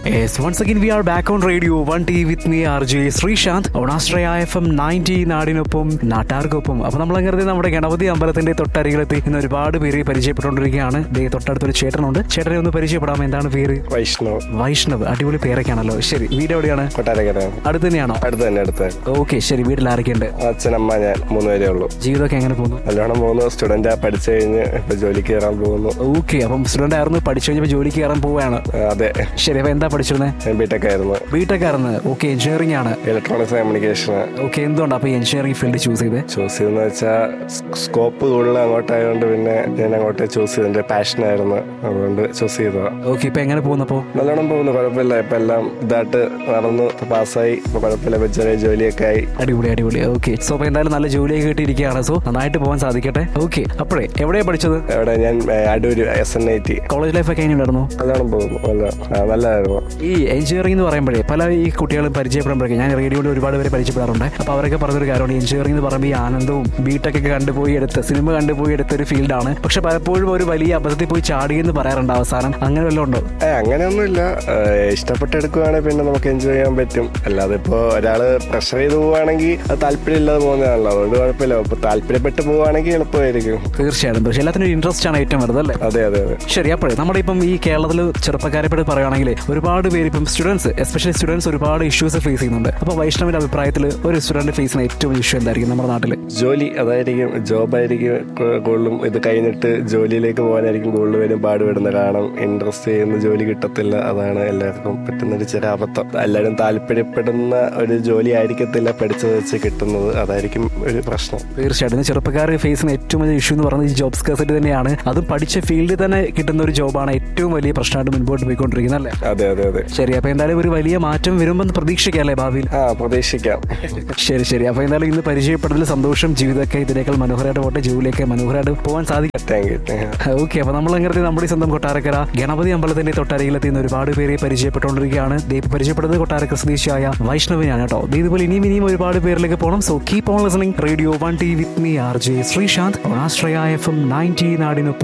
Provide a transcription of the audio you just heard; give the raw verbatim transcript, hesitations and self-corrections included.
Yes, once again we are back on Radio one T with me R J Srishant on Astraya F M ninety നാടിനൊപ്പം നാട്ടാർക്കൊപ്പം. അപ്പോൾ നമ്മളങ്ങനെ നമ്മുടെ ഗണപതി അമ്പലത്തിന്റെ തൊട്ടരികിലെത്തി ഇന്ന് ഒരുപാട് പേര് പരിചയപ്പെട്ടുകൊണ്ടിരിക്കുകയാണ്. ദേ തൊട്ടടുത്തൊരു ചേട്ടനുണ്ട്. ചേട്ടനെ ഒന്ന് പരിചയപ്പെടാം. എന്താണ് പേര്? വൈഷ്ണവ്. വൈഷ്ണവ്, അടിപൊളി പേരൊക്കെയാണല്ലോ. ശരി, വീട് എവിടെയാണ്? കൊട്ടാരക്കര. അടുത്ത് തന്നെയാണോ? അടുത്ത് തന്നെ, അടുത്ത്. ഓക്കെ, ശരി. വീട്ടിൽ ആരൊക്കെയുണ്ട്? അച്ഛനമ്മ, ഞാൻ, മൂന്ന് പേരേ ഉള്ളൂ. ജീവിതമൊക്കെ എങ്ങനെ പോകുന്നു? നല്ലോണം പോകുന്നു. സ്റ്റുഡന്റ് പഠിച്ചു കഴിഞ്ഞ് ഇപ്പൊ ജോലിക്ക് കയറാൻ പോകുന്നു. ഓക്കെ, അപ്പം സ്റ്റുഡന്റ് ആയിരുന്നു, പഠിച്ചു കഴിഞ്ഞപ്പോൾ ജോലിക്ക് കയറാൻ പോവുകയാണ്. അതെ. ശരി, അപ്പൊ എന്താ പഠിച്ചിരുന്നത്? ബിടെക് ആയിരുന്നു. ബിടെക് ആയിരുന്നു. ഓക്കെ, എഞ്ചിനീയറിംഗ് ആണ്. Electronics communication. ഓക്കെ, എന്തുകൊണ്ട് അപ്പൊ എഞ്ചിനീയറിംഗ് ഫീൽഡ് ചൂസ് ചെയ്ത്? ചൂസ് ചെയ്തെന്ന് വെച്ചാൽ സ്കോപ്പ് കൂടുതൽ അങ്ങോട്ടായതുകൊണ്ട് പിന്നെ ഞാൻ അങ്ങോട്ടേ ചൂസ് ചെയ്തു. എന്റെ പാഷനായിരുന്നു, അതുകൊണ്ട് ചൂസ് ചെയ്തതാ. ഓക്കെ, ഇപ്പൊ എങ്ങനെ പോകുന്നപ്പോ? നല്ലോണം പോകുന്നു, കുഴപ്പമില്ല. ഇപ്പൊ എല്ലാം ഇതായിട്ട് നടന്നു, പാസ്സായി, ഇപ്പൊ കുഴപ്പമില്ല. ചെറിയ ജോലിയൊക്കെ ആയി. അടിപൊളി അടിപൊളി. ഓക്കെ, സോ അപ്പൊ എന്തായാലും നല്ല ജോലിയൊക്കെ കിട്ടിയിരിക്കുകയാണ്. സോ നന്നായിട്ട് പോകാൻ സാധിക്കട്ടെ. ഓക്കെ, അപ്പോഴേ എവിടെയാ പഠിച്ചത്? എവിടെ? ഞാൻ Adoor S N I T. College life ഒക്കെ എങ്ങനെയുണ്ടായിരുന്നു? നല്ലോണം പോകുന്നു, നല്ലതായിരുന്നു. ഈ എഞ്ചിനീയറിംഗ് എന്ന് പറയുമ്പോഴേ പല ഈ കുട്ടികളും പരിചയപ്പെടുമ്പോഴേക്കും ഞാൻ റേഡിയോയിൽ ഒരുപാട് പേര് പരിചയപ്പെടാറുണ്ട്. അപ്പോൾ അവരൊക്കെ പറഞ്ഞൊരു കാര്യമാണ്, എഞ്ചിനീയറിംഗ് എന്ന് പറയുമ്പോൾ ഈ ആനന്ദവും ബിടെക് ഒക്കെ കണ്ടുപോയി എടുത്ത് സിനിമ കണ്ടുപോയി എടുത്തൊരു ഫീൽഡാണ്. പക്ഷെ പലപ്പോഴും ഒരു വലിയ അബദ്ധത്തിൽ പോയി ചാടിയെന്ന് പറയാറുണ്ട് അവസാനം. അങ്ങനെ വല്ലതും ഉണ്ടോ? ഏ അങ്ങനെയൊന്നുമില്ല. ഇഷ്ടപ്പെട്ടെടുക്കുവാണെങ്കിൽ പിന്നെ നമുക്ക് എൻജോയ് ചെയ്യാൻ പറ്റും. അല്ലാതെ ഇപ്പോൾ ഒരാള് പ്രഷർ ചെയ്ത് പോവുകയാണെങ്കിൽ അത് താല്പര്യമില്ലാതെ പോകുന്നതാണല്ലോ, അതുകൊണ്ട് കുഴപ്പമില്ല. ഇപ്പൊ താല്പര്യപ്പെട്ട് പോവുകയാണെങ്കിൽ എളുപ്പമായിരിക്കും. തീർച്ചയായിട്ടും. പക്ഷേ എല്ലാത്തിനും ഇൻട്രസ്റ്റ് ആണ് ഏറ്റവും വലുത്, അല്ലേ? അതെ അതെ അതെ. ശരി, അപ്പോഴേ നമ്മുടെ ഇപ്പം ഈ കേരളത്തിൽ ചെറുപ്പക്കാരെ പറ്റി പറയുകയാണെങ്കിൽ ഒരുപാട് പേര് ഇപ്പം സ്റ്റുഡൻസ്, എസ്പെഷ്യലി സ്റ്റുഡൻസ് ഒരുപാട് ഇഷ്യൂസ് ഫേസ് ചെയ്യുന്നുണ്ട്. അപ്പോൾ വൈഷ്ണവിന്റെ അഭിപ്രായത്തിൽ ഒരു സ്റ്റുഡന്റ് ഫേസ് ചെയ്യുന്ന ഏറ്റവും വലിയ ഇഷ്യൂ എന്തായിരിക്കും നമ്മുടെ നാട്ടിൽ? ജോലി, അതായിരിക്കും. ജോബായിരിക്കും കൂടുതലും. ഇത് കഴിഞ്ഞിട്ട് ജോലിയിലേക്ക് പോകാനായിരിക്കും കൂടുതൽ പേരും പാടുപെടുന്നത്. കാരണം ഇൻട്രസ്റ്റ് ചെയ്യുന്ന ജോലി കിട്ടത്തില്ല, അതാണ് എല്ലാവർക്കും പറ്റുന്നൊരു ചെറിയ അബദ്ധം. എല്ലാവരും താല്പര്യപ്പെടുന്ന ഒരു ജോലി ആയിരിക്കത്തില്ല പഠിച്ചത് വെച്ച് കിട്ടുന്നത്, അതായിരിക്കും ഒരു പ്രശ്നം. തീർച്ചയായിട്ടും ചെറുപ്പക്കാർ ഫേസ് ചെയ്യുന്ന ഏറ്റവും വലിയ ഇഷ്യൂ എന്ന് പറയുന്നത് ഈ ജോബ് സ്കാർസിറ്റി തന്നെയാണ്. അതും പഠിച്ച ഫീൽഡിൽ തന്നെ കിട്ടുന്ന ഒരു ജോബാണ് ഏറ്റവും വലിയ പ്രശ്നമായിട്ട് മുൻപോട്ട് പോയിക്കൊണ്ടിരിക്കുന്നത്, അല്ലേ? അതെ അതെ അതെ. ശരി, അപ്പൊ എന്തായാലും ഒരു വലിയ മാറ്റം വരുമെന്ന് പ്രതീക്ഷിക്കാം, അല്ലേ ഭാവിയിൽ? ആ, പ്രതീക്ഷിക്കാം. ശരി ശരി. അപ്പൊ എന്തായാലും ഇന്ന് പരിചയപ്പെടുന്നതിൽ സന്തോഷം. ജീവിതമൊക്കെ ഇതിനേക്കാൾ മനോഹരമായിട്ട് പോട്ടെ, ജോലിയൊക്കെ മനോഹരമായിട്ട് പോകാൻ സാധിക്കും. Thank you. ഓക്കെ, അപ്പൊ നമ്മൾ അങ്ങനെ നമ്മുടെ സ്വന്തം കൊട്ടാരക്കര ഗണപതി അമ്പലത്തിന്റെ തൊട്ടരികിലെത്തി ഒരുപാട് പേരെ പരിചയപ്പെട്ടുകൊണ്ടിരിക്കുകയാണ്. ദീപ് പരിചയപ്പെടുന്നത് കൊട്ടാരക്കര സ്വദേശിയായ വൈഷ്ണവിനാണ് കേട്ടോ. ഇതുപോലെ ഇനിയും ഇനിയും ഒരുപാട് പേരിലേക്ക് പോകണം. So keep on listening radio one T with me R J Sreesanth on Ashraya F M ninety നാടിനൊപ്പം